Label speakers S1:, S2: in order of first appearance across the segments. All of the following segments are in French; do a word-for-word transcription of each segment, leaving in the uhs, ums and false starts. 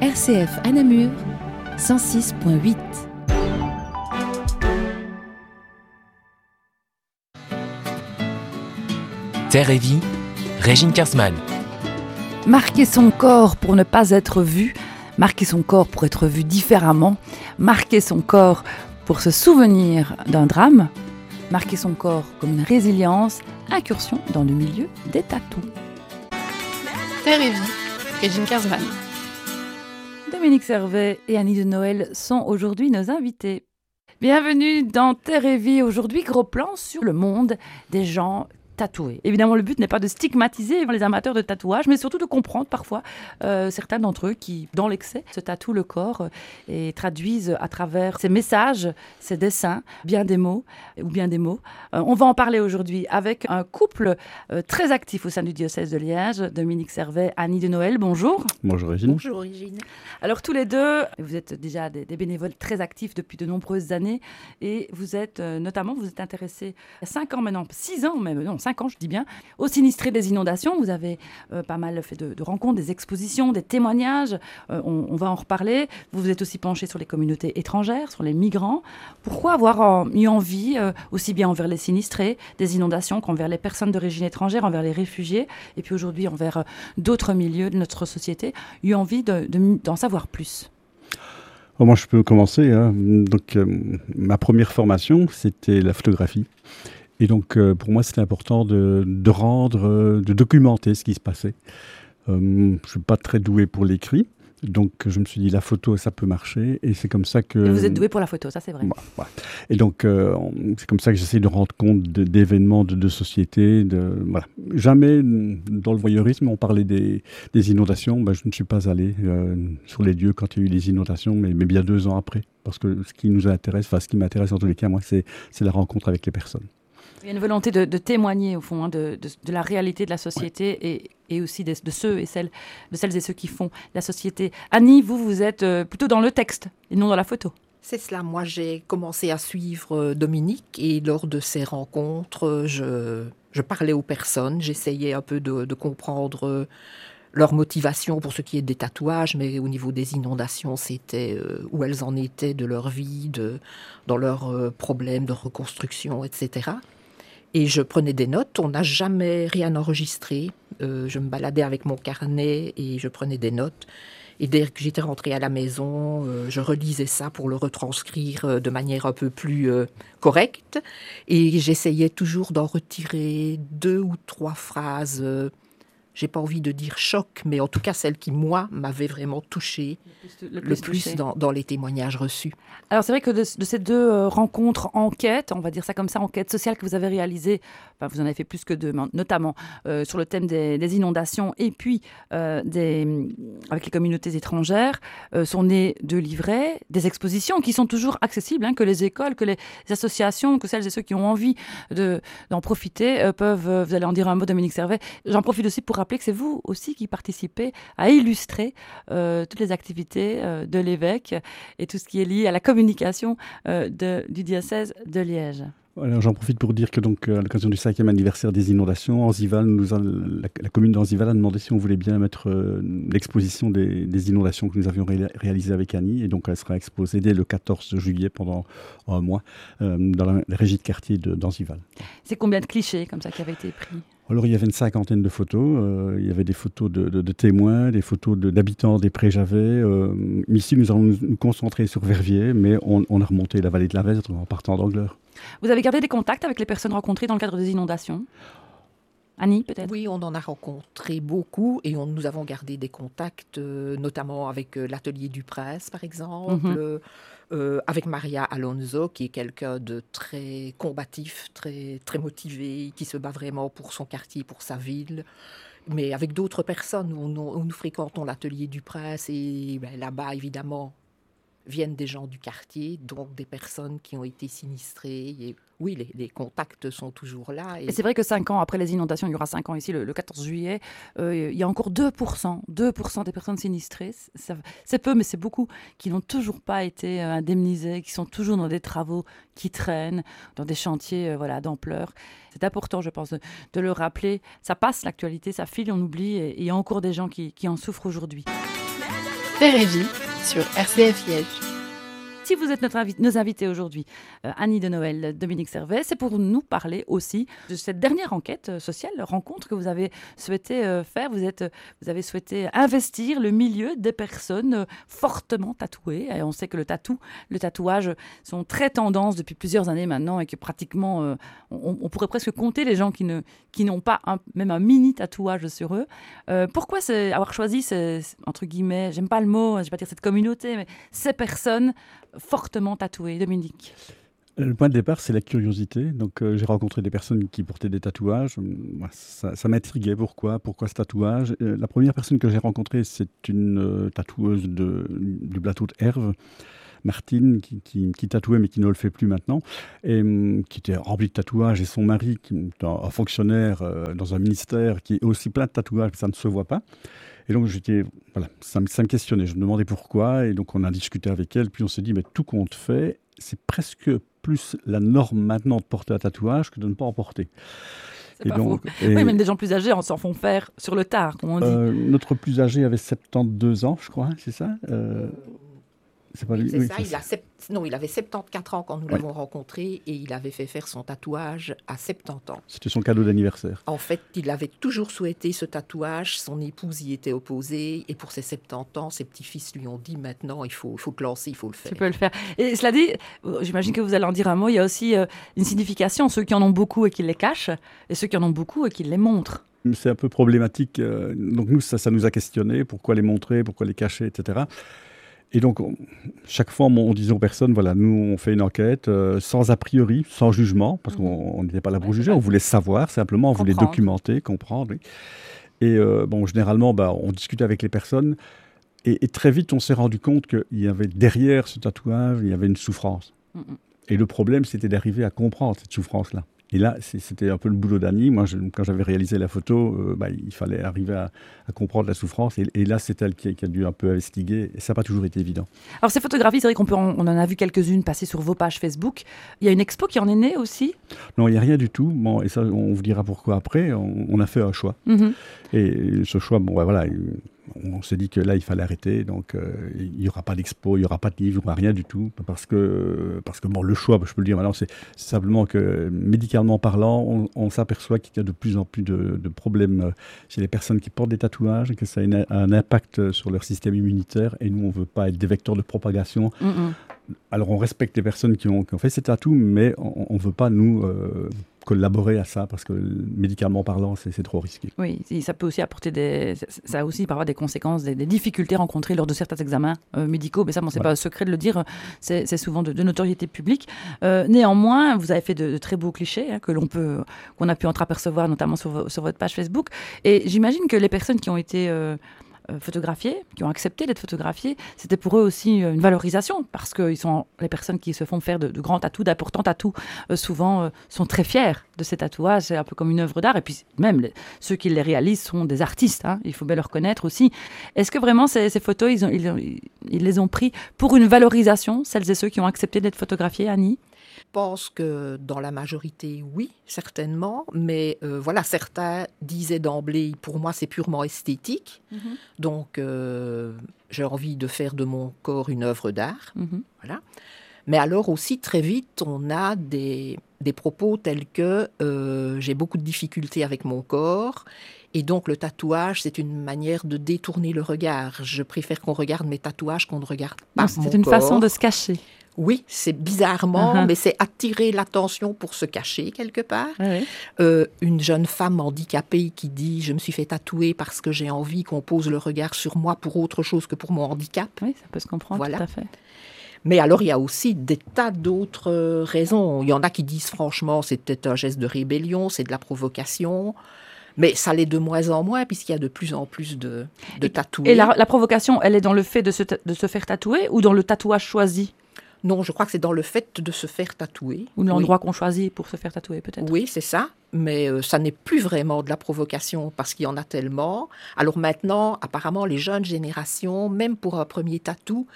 S1: R C F à Namur, cent six virgule huit.
S2: Terre et vie, Régine Kersman.
S3: Marquer son corps pour ne pas être vu, marquer son corps pour être vu différemment, marquer son corps pour se souvenir d'un drame, marquer son corps comme une résilience, incursion dans le milieu des tatous.
S4: Terre et vie, Régine Kersman.
S3: Dominique Servet et Annie de Noël sont aujourd'hui nos invités. Bienvenue dans Terre et vie. Aujourd'hui, gros plan sur le monde des gens tatoués. Évidemment, le but n'est pas de stigmatiser les amateurs de tatouage, mais surtout de comprendre parfois euh, certains d'entre eux qui, dans l'excès, se tatouent le corps euh, et traduisent à travers ces messages, ces dessins, bien des mots ou bien des mots. Euh, on va en parler aujourd'hui avec un couple euh, très actif au sein du diocèse de Liège, Dominique Servet, Annie de Noël. Bonjour.
S5: Bonjour Régine.
S4: Bonjour Régine.
S3: Alors tous les deux, vous êtes déjà des, des bénévoles très actifs depuis de nombreuses années et vous êtes euh, notamment, vous êtes intéressés il y a cinq ans maintenant, six ans même, non, cinq ans je dis bien, aux sinistrés des inondations. Vous avez euh, pas mal fait de, de rencontres, des expositions, des témoignages, euh, on, on va en reparler. Vous vous êtes aussi penchés sur les communautés étrangères, sur les migrants. Pourquoi avoir euh, eu envie, euh, aussi bien envers les sinistrés des inondations qu'envers les personnes d'origine étrangère, envers les réfugiés, et puis aujourd'hui envers euh, d'autres milieux de notre société, eu envie de, de, d'en savoir plus?
S5: Oh, moi, je peux commencer. Hein. Donc, euh, ma première formation, c'était la photographie. Et donc, euh, pour moi, c'était important de, de rendre, euh, de documenter ce qui se passait. Euh, je ne suis pas très doué pour l'écrit. Donc, je me suis dit, la photo, ça peut marcher. Et c'est comme ça que...
S3: Et vous êtes doué pour la photo, ça c'est vrai.
S5: Bah, ouais. Et donc, euh, c'est comme ça que j'essaie de rendre compte de, d'événements de, de société. De, voilà. Jamais, dans le voyeurisme, on parlait des, des inondations. Bah, je ne suis pas allé euh, sur les lieux quand il y a eu les inondations, mais, mais bien deux ans après. Parce que ce qui nous intéresse, enfin, ce qui m'intéresse en tous les cas, moi, c'est, c'est la rencontre avec les personnes.
S3: Il y a une volonté de, de témoigner, au fond, hein, de, de, de la réalité de la société ouais. et, et aussi de, de, ceux et celles, de celles et ceux qui font la société. Annie, vous, vous êtes euh, plutôt dans le texte et non dans la photo.
S6: C'est cela. Moi, j'ai commencé à suivre Dominique et lors de ces rencontres, je, je parlais aux personnes, j'essayais un peu de, de comprendre leur motivation pour ce qui est des tatouages, mais au niveau des inondations, c'était euh, où elles en étaient de leur vie, de, dans leurs euh, problèmes de reconstruction, et cetera. Et je prenais des notes, on n'a jamais rien enregistré. Euh, je me baladais avec mon carnet et je prenais des notes. Et dès que j'étais rentrée à la maison, euh, je relisais ça pour le retranscrire euh, de manière un peu plus euh, correcte. Et j'essayais toujours d'en retirer deux ou trois phrases. Euh, j'ai pas envie de dire choc, mais en tout cas celle qui, moi, m'avait vraiment touchée le plus, le plus, le plus dans, dans les témoignages reçus.
S3: Alors c'est vrai que de, de ces deux euh, rencontres enquêtes, on va dire ça comme ça, enquêtes sociales que vous avez réalisées, enfin vous en avez fait plus que deux, notamment euh, sur le thème des, des inondations et puis euh, des, avec les communautés étrangères, euh, sont nés deux livrets, des expositions qui sont toujours accessibles, hein, que les écoles, que les associations, que celles et ceux qui ont envie de, d'en profiter euh, peuvent, euh, vous allez en dire un mot Dominique Servet. J'en profite aussi pour rappeler que c'est vous aussi qui participez à illustrer euh, toutes les activités euh, de l'évêque et tout ce qui est lié à la communication euh, de, du diocèse de Liège.
S5: Alors, j'en profite pour dire que donc, à l'occasion du cinquième anniversaire des inondations, Enzival nous a, la, la commune d'Enzival a demandé si on voulait bien mettre euh, l'exposition des, des inondations que nous avions ré- réalisées avec Annie. Et donc, elle sera exposée dès le quatorze juillet pendant un mois euh, dans la, la régie de quartier de, d'Enzival.
S3: C'est combien de clichés comme ça qui avaient été pris ?
S5: Alors, il y avait une cinquantaine de photos. Euh, il y avait des photos de, de, de témoins, des photos de, d'habitants des Prés-Javet. Euh, ici, nous allons nous, nous concentrer sur Verviers, mais on, on a remonté la vallée de la Vesdre en partant d'Angleur.
S3: Vous avez gardé des contacts avec les personnes rencontrées dans le cadre des inondations ? Annie, peut-être ?
S6: Oui, on en a rencontré beaucoup et on, nous avons gardé des contacts, euh, notamment avec euh, l'Atelier du Prince, par exemple, mm-hmm. euh, avec Maria Alonso, qui est quelqu'un de très combatif, très, très motivé, qui se bat vraiment pour son quartier, pour sa ville. Mais avec d'autres personnes, où, où nous fréquentons l'Atelier du Prince et ben, là-bas, évidemment, viennent des gens du quartier, donc des personnes qui ont été sinistrées. Et oui, les, les contacts sont toujours là. Et...
S3: et c'est vrai que cinq ans après les inondations, il y aura cinq ans ici, le, le quatorze juillet, euh, il y a encore deux pour cent, deux pour cent des personnes sinistrées. Ça, c'est peu, mais c'est beaucoup, qui n'ont toujours pas été euh, indemnisées, qui sont toujours dans des travaux qui traînent, dans des chantiers euh, voilà, d'ampleur. C'est important, je pense, de, de le rappeler. Ça passe, l'actualité, ça file, on oublie, et il y a encore des gens qui, qui en souffrent aujourd'hui.
S4: Terre et Vie sur R C F Liège.
S3: Si vous êtes notre invi- nos invités aujourd'hui, euh, Annie de Noël, Dominique Servet, c'est pour nous parler aussi de cette dernière enquête euh, sociale, rencontre que vous avez souhaité euh, faire. Vous, êtes, vous avez souhaité investir le milieu des personnes euh, fortement tatouées. Et on sait que le tatou, le tatouage sont très tendance depuis plusieurs années maintenant et que pratiquement, euh, on, on pourrait presque compter les gens qui, ne, qui n'ont pas un, même un mini tatouage sur eux. Euh, pourquoi c'est, avoir choisi, ces, entre guillemets, j'aime pas le mot, je ne vais pas dire cette communauté, mais ces personnes fortement tatouées, Dominique?
S5: Le point de départ, c'est la curiosité. Donc, euh, j'ai rencontré des personnes qui portaient des tatouages. Moi, ça, ça m'intriguait. Pourquoi Pourquoi ce tatouage Euh, La première personne que j'ai rencontrée, c'est une euh, tatoueuse de, du plateau de Herve, Martine, qui, qui, qui tatouait, mais qui ne le fait plus maintenant, et hum, qui était remplie de tatouages. Et son mari, qui est un, un fonctionnaire euh, dans un ministère, qui est aussi plein de tatouages, ça ne se voit pas. Et donc, j'étais, voilà, ça, me- ça me questionnait. Je me demandais pourquoi. Et donc, on a discuté avec elle. Puis, on s'est dit, mais tout compte fait, c'est presque plus la norme maintenant de porter un tatouage que de ne pas en porter.
S3: C'est
S5: Et
S3: pas
S5: donc,
S3: faux.
S5: et,
S3: Oui, même des gens plus âgés en s'en font faire sur le tard, comme on dit.
S5: euh, notre plus âgé avait soixante-douze ans, je crois, c'est ça Euh, C'est pas lui
S6: C'est
S5: oui,
S6: ça,
S5: c'est
S6: il, a sept- non, il avait soixante-quatorze ans quand nous
S5: Ouais.
S6: l'avons rencontré et il avait fait faire son tatouage à soixante-dix ans.
S5: C'était son cadeau d'anniversaire.
S6: En fait, il avait toujours souhaité ce tatouage, son épouse y était opposée et pour ses soixante-dix ans, ses petits-fils lui ont dit maintenant il faut, il faut te lancer, il faut le faire.
S3: Tu peux le faire. Et cela dit, euh, j'imagine que vous allez en dire un mot, il y a aussi euh, une signification, ceux qui en ont beaucoup et qui les cachent, et ceux qui en ont beaucoup et qui les montrent.
S5: C'est un peu problématique. euh, Donc nous, ça, ça nous a questionné. Pourquoi les montrer, pourquoi les cacher, et cetera. Et donc, on- chaque fois, on disait aux personnes, voilà, nous, on fait une enquête euh, sans a priori, sans jugement, parce qu'on on n'était pas là pour
S3: Ouais,
S5: juger,
S3: c'est
S5: on
S3: ça.
S5: voulait savoir, simplement, on voulait
S3: Comprendre.
S5: documenter, comprendre. oui. Et euh, bon, généralement, bah, on discutait avec les personnes, et, et très vite, on s'est rendu compte qu'il y avait derrière ce tatouage, il y avait une souffrance.
S3: Mm, mm.
S5: Et le problème, c'était d'arriver à comprendre cette souffrance-là. Et là, c'est- c'était un peu le boulot d'Annie. Moi, je- quand j'avais réalisé la photo, euh, bah, il fallait arriver à, à comprendre la souffrance. Et, et là, c'est elle qui, a- qui a dû un peu investiguer. Et ça n'a pas toujours été évident.
S3: Alors ces photographies, c'est vrai qu'on peut en- on en a vu quelques-unes passer sur vos pages Facebook. Il y a une expo qui en est née aussi.
S5: Non, il n'y a rien du tout. Bon, et ça, on vous dira pourquoi après. On, on a fait un choix.
S3: Mhm.
S5: Et ce choix, bon, bah, voilà, on s'est dit que là, il fallait arrêter. Donc, euh, il n'y aura pas d'expo, il n'y aura pas de livre, il n'y aura rien du tout. Parce que, parce que bon, le choix, je peux le dire maintenant, c'est c'est simplement que, médicalement parlant, on, on s'aperçoit qu'il y a de plus en plus de, de problèmes euh, chez les personnes qui portent des tatouages, que ça a une- un impact sur leur système immunitaire. Et nous, on ne veut pas être des vecteurs de propagation.
S3: Mm, mm.
S5: Alors, on respecte les personnes qui ont, qui ont fait ces tatous, mais on ne veut pas, nous, euh, collaborer à ça, parce que, médicalement parlant, c'est c'est trop risqué.
S3: Oui, et ça peut aussi apporter des, ça a aussi parfois des conséquences, des, des difficultés rencontrées lors de certains examens euh, médicaux. Mais ça, bon, c'est
S5: Voilà.
S3: pas un secret de le dire, c'est c'est souvent de, de notoriété publique. Euh, néanmoins, vous avez fait de, de très beaux clichés hein, que l'on peut, qu'on a pu entreapercevoir, notamment sur, vo- sur votre page Facebook. Et j'imagine que les personnes qui ont été euh, euh, photographiés, qui ont accepté d'être photographiés, c'était pour eux aussi euh, une valorisation, parce que ils sont, les personnes qui se font faire de, de grands tatous, d'importants tatous, euh, souvent euh, sont très fiers de ces tatouages, c'est un peu comme une œuvre d'art, et puis même les- ceux qui les réalisent sont des artistes, hein, il faut bien le reconnaître aussi. Est-ce que vraiment ces, ces photos, ils, ont- ils, ont- ils les ont pris pour une valorisation, celles et ceux qui ont accepté d'être photographiés, Annie?
S6: Je pense que dans la majorité, oui, certainement. Mais euh, voilà, certains disaient d'emblée, pour moi, c'est purement esthétique. Donc, euh, j'ai envie de faire de mon corps une œuvre d'art.
S3: Mhm.
S6: Voilà. Mais alors aussi, très vite, on a des, des propos tels que euh, j'ai beaucoup de difficultés avec mon corps. Et donc, le tatouage, c'est une manière de détourner le regard. Je préfère qu'on regarde mes tatouages qu'on ne regarde pas
S3: Non,
S6: mon
S3: c'est une
S6: corps.
S3: façon de se cacher.
S6: Oui, c'est bizarrement,
S3: Uh-huh.
S6: mais c'est attirer l'attention pour se cacher quelque part.
S3: Oui, oui.
S6: Euh, une jeune femme handicapée qui dit « Je me suis fait tatouer parce que j'ai envie qu'on pose le regard sur moi pour autre chose que pour mon handicap.
S3: Oui, ça peut se comprendre,
S6: Voilà.
S3: tout à fait. »
S6: Mais alors, il y a aussi des tas d'autres euh, raisons. Il y en a qui disent franchement, c'est peut-être un geste de rébellion, c'est de la provocation. Mais ça l'est de moins en moins, puisqu'il y a de plus en plus de, de tatoués.
S3: Et la, la provocation, elle est dans le fait de se, ta- de se faire tatouer ou dans le tatouage choisi?
S6: Non, je crois que c'est dans le fait de se faire tatouer.
S3: Ou l'endroit qu'on choisit pour se faire tatouer, peut-être?
S6: Oui, c'est ça. Mais euh, ça n'est plus vraiment de la provocation parce qu'il y en a tellement. Alors maintenant, apparemment, les jeunes générations, même pour un premier tatou,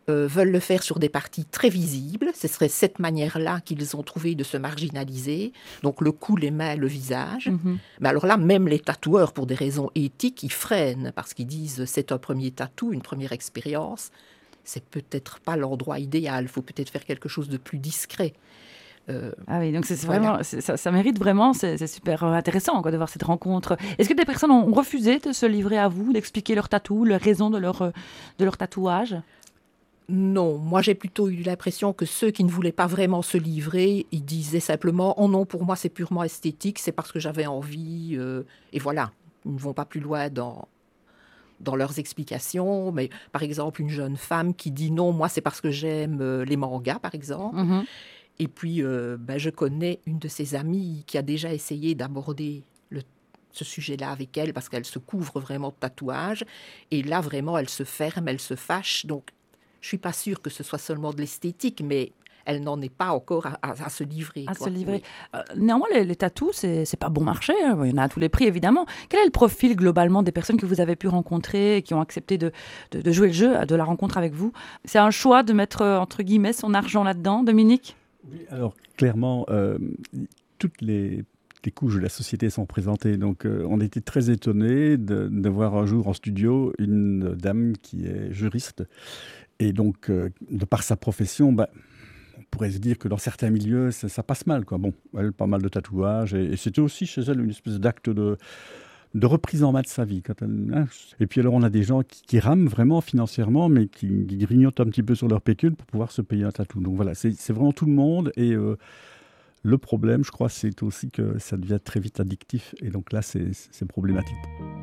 S6: euh, veulent le faire sur des parties très visibles. Ce serait cette manière-là qu'ils ont trouvé de se marginaliser. Donc le cou, les mains, le visage.
S3: Mhm.
S6: Mais alors là, même les tatoueurs, pour des raisons éthiques, ils freinent parce qu'ils disent c'est un premier tatou, une première expérience. C'est peut-être pas l'endroit idéal. Il faut peut-être faire quelque chose de plus discret. Euh,
S3: Ah oui, donc c'est c'est
S6: voilà.
S3: vraiment, c'est- ça, ça mérite vraiment, c'est c'est super euh, intéressant quoi, de voir cette rencontre. Est-ce que des personnes ont refusé de se livrer à vous, d'expliquer leur tatou, les raisons de leur, euh, de leur tatouage?
S6: Non, moi j'ai plutôt eu l'impression que ceux qui ne voulaient pas vraiment se livrer, ils disaient simplement « Oh non, pour moi c'est purement esthétique, c'est parce que j'avais envie. euh, » Et voilà, ils ne vont pas plus loin dans, dans leurs explications. Mais par exemple, une jeune femme qui dit « Non, moi c'est parce que j'aime euh, les mangas, par exemple. »
S3: Mhm.
S6: Et puis, euh, ben, je connais une de ses amies qui a déjà essayé d'aborder le- ce sujet-là avec elle parce qu'elle se couvre vraiment de tatouages. Et là, vraiment, elle se ferme, elle se fâche. Donc, je ne suis pas sûre que ce soit seulement de l'esthétique, mais elle n'en est pas encore à, à- à se livrer.
S3: À
S6: quoi.
S3: se livrer.
S6: Oui.
S3: Euh, néanmoins, les, les tatous, c'est c'est pas bon marché. Hein. Il y en a à tous les prix, évidemment. Quel est le profil globalement des personnes que vous avez pu rencontrer et qui ont accepté de, de, de jouer le jeu, de la rencontre avec vous? C'est un choix de mettre, euh, entre guillemets, son argent là-dedans, Dominique?
S5: Oui, alors clairement, euh, toutes les, les couches de la société sont présentées. Donc euh, on était très étonnés de, de voir un jour en studio une dame qui est juriste. Et donc, euh, de par sa profession, bah, on pourrait se dire que dans certains milieux, ça, ça passe mal, quoi. Bon, elle, pas mal de tatouages. Et, et c'était aussi chez elle une espèce d'acte de, de reprise en main de sa vie. Quand elle, hein. Et puis alors, on a des gens qui, qui rament vraiment financièrement, mais qui, qui grignotent un petit peu sur leur pécule pour pouvoir se payer un tatou. Donc voilà, c'est c'est vraiment tout le monde. Et euh, le problème, je crois, c'est aussi que ça devient très vite addictif. Et donc là, c'est c'est problématique.